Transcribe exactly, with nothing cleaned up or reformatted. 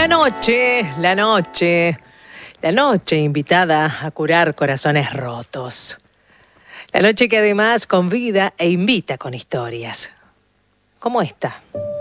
La noche, la noche, la noche invitada a curar corazones rotos. La noche que además convida e invita con historias. Como esta.